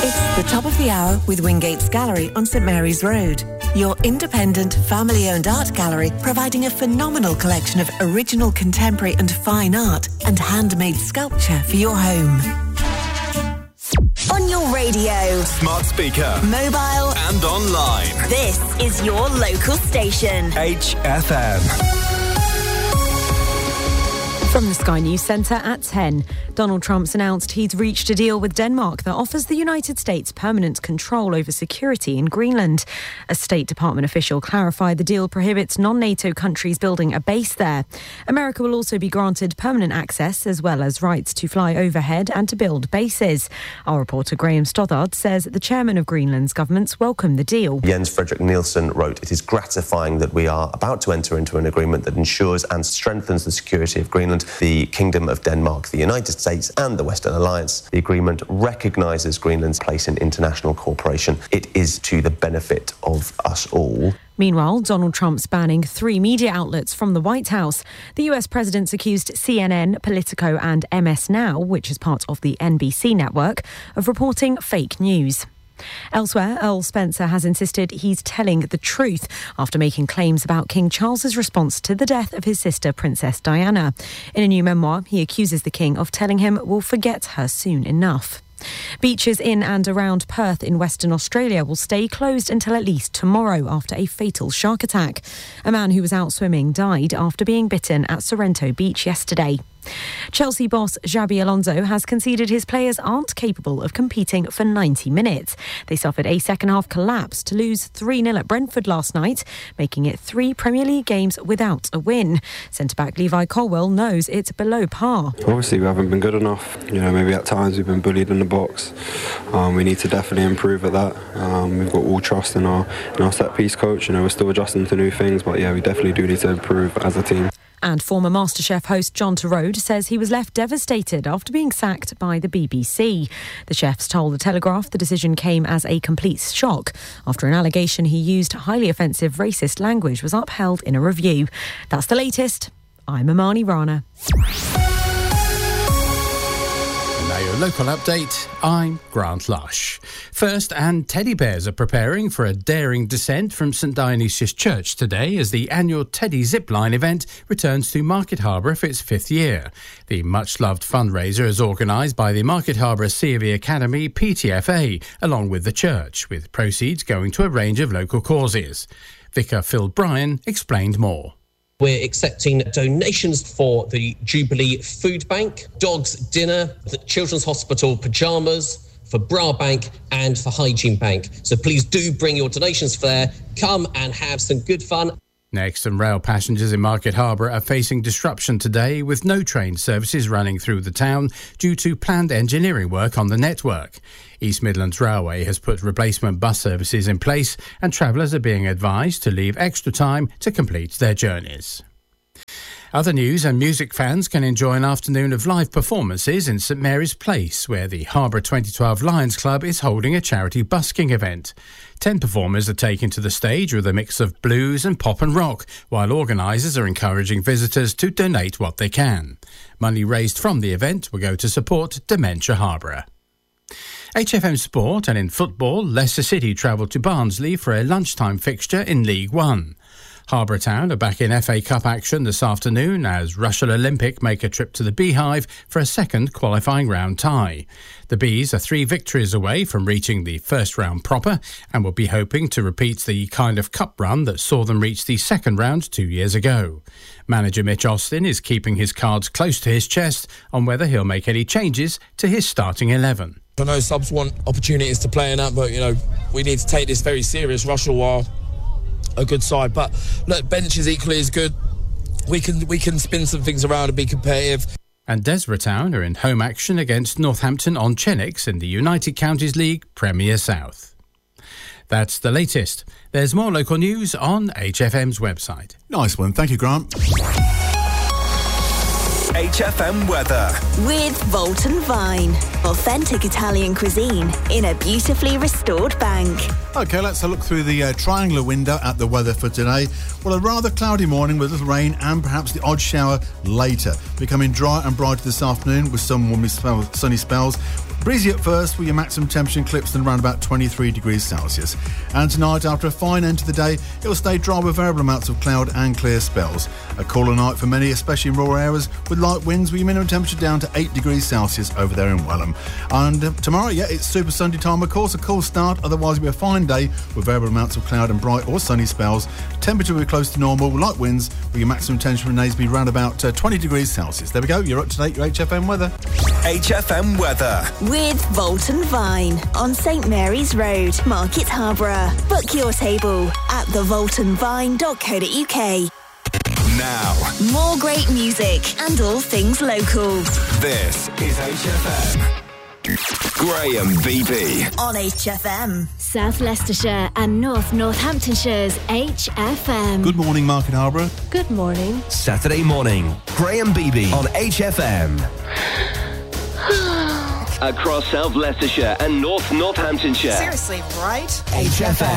It's the top of the hour with Wingate's Gallery on St Mary's Road. Your independent, family-owned art gallery providing a phenomenal collection of original contemporary and fine art and handmade sculpture for your home. On your radio, smart speaker, mobile and online. This is your local station. HFM. From the Sky News Centre at 10, Donald Trump's announced he'd reached a deal with Denmark that offers the United States permanent control over security in Greenland. A State Department official clarified the deal prohibits non-NATO countries building a base there. America will also be granted permanent access as well as rights to fly overhead and to build bases. Our reporter Graham Stothard says the chairman of Greenland's governments welcomed the deal. Jens Fredrik Nielsen wrote, "It is gratifying that we are about to enter into an agreement that ensures and strengthens the security of Greenland, the Kingdom of Denmark, the United States and the Western Alliance. The agreement recognises Greenland's place in international cooperation. It is to the benefit of us all." Meanwhile, Donald Trump's banning 3 media outlets from the White House. The US president's accused CNN, Politico and MS Now, which is part of the NBC network, of reporting fake news. Elsewhere, Earl Spencer has insisted he's telling the truth after making claims about King Charles's response to the death of his sister, Princess Diana. In a new memoir, he accuses the King of telling him we'll forget her soon enough. Beaches in and around Perth in Western Australia will stay closed until at least tomorrow after a fatal shark attack. A man who was out swimming died after being bitten at Sorrento Beach yesterday. Chelsea boss Xabi Alonso has conceded his players aren't capable of competing for 90 minutes. They suffered a second-half collapse to lose 3-0 at Brentford last night, making it 3 Premier League games without a win. Centre-back Levi Colwill knows it's below par. Obviously, we haven't been good enough. Maybe at times we've been bullied in the box. We need to definitely improve at that. We've got all trust in our set-piece coach. We're still adjusting to new things, but yeah, we definitely do need to improve as a team. And former MasterChef host John Turode says he was left devastated after being sacked by the BBC. The chefs told The Telegraph the decision came as a complete shock after an allegation he used highly offensive racist language was upheld in a review. That's the latest. I'm Amani Rana. Your local update, I'm Grant Lush. First, and teddy bears are preparing for a daring descent from St Dionysius Church today as the annual Teddy Zipline event returns to Market Harbour for its 5th year. The much-loved fundraiser is organised by the Market Harbour C.V. Academy PTFA, along with the church, with proceeds going to a range of local causes. Vicar Phil Bryan explained more. We're accepting donations for the Jubilee Food Bank, Dogs Dinner, the Children's Hospital pyjamas, for Bra Bank and for Hygiene Bank. So please do bring your donations there. Come and have some good fun. Next, some rail passengers in Market Harbour are facing disruption today with no train services running through the town due to planned engineering work on the network. East Midlands Railway has put replacement bus services in place and travellers are being advised to leave extra time to complete their journeys. Other news, and music fans can enjoy an afternoon of live performances in St Mary's Place, where the Harbour 2012 Lions Club is holding a charity busking event. 10 performers are taken to the stage with a mix of blues and pop and rock, while organisers are encouraging visitors to donate what they can. Money raised from the event will go to support Dementia Harbour. HFM Sport, and in football, Leicester City travelled to Barnsley for a lunchtime fixture in League One. Harbour Town are back in FA Cup action this afternoon as Russell Olympic make a trip to the Beehive for a second qualifying round tie. The Bees are 3 victories away from reaching the first round proper and will be hoping to repeat the kind of cup run that saw them reach the second round 2 years ago. Manager Mitch Austin is keeping his cards close to his chest on whether he'll make any changes to his starting 11. I know subs want opportunities to play in that, but we need to take this very serious. Russell are a good side, but look, bench is equally as good. We can spin some things around and be competitive. And Desborough Town are in home action against Northampton on Chenix in the United Counties League Premier South. That's the latest. There's more local news on HFM's website. Nice one, thank you, Grant. HFM weather with Volton Vine. Authentic Italian cuisine in a beautifully restored bank. OK, let's have a look through the triangular window at the weather for today. Well, a rather cloudy morning with little rain and perhaps the odd shower later. Becoming dry and brighter this afternoon with some warm sunny spells. Breezy at first with your maximum temperature clips than around about 23 degrees Celsius. And tonight, after a fine end to the day, it will stay dry with variable amounts of cloud and clear spells. A cooler night for many, especially in rural areas, with light winds with your minimum temperature down to 8 degrees Celsius over there in Welham. And tomorrow, it's Super Sunday time, of course, a cool start, otherwise it'll be a fine day with variable amounts of cloud and bright or sunny spells. Temperature will be close to normal, light winds with your maximum temperature in days be around about 20 degrees Celsius. There we go, you're up to date, your HFM weather. HFM weather. With Volton Vine on St Mary's Road, Market Harborough. Book your table at thevoltonvine.co.uk. Now, More great music and all things local. this is HFM. Graham VB. On HFM. South Leicestershire and North Northamptonshire's HFM. Good morning, Market Harborough. Good morning. Saturday morning, Graham Beebe on HFM. Across South Leicestershire and North Northamptonshire. Seriously, right? HFM.